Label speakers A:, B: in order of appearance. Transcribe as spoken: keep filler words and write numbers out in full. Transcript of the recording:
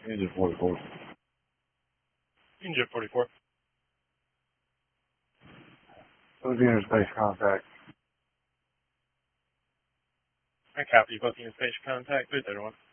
A: Engine forty-four.
B: Engine forty-four.
A: Booking interspace contact.
B: I copy booking space contact. Booth everyone.